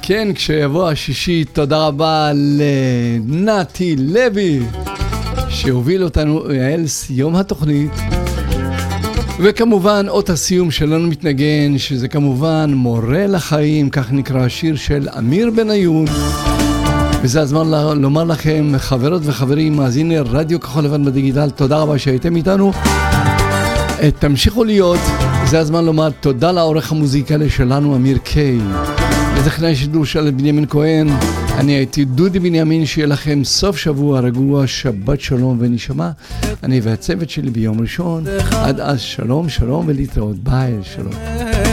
כן, כשיבוא השישי, תודה רבה לנתי לוי, שהוביל אותנו אל סיום התוכנית. וכמובן, אות הסיום שלנו מתנגן, שזה כמובן מורה לחיים, כך נקרא השיר של אמיר בניון. וזה הזמן לומר לכם, חברות וחברים, מאזיני רדיו כחול לבן בדיגיטל, תודה רבה שהייתם איתנו. תמשיכו להיות, זה הזמן לומר תודה לעורך המוזיקלי שלנו, אמיר קיי. לטכנאי השידור של בנימין כהן, אני הייתי דודי בנימין, שיהיה לכם סוף שבוע רגוע, שבת שלום ונשמה. אני והצוות שלי ביום ראשון, עד אז שלום שלום ולהתראות, ביי, שלום.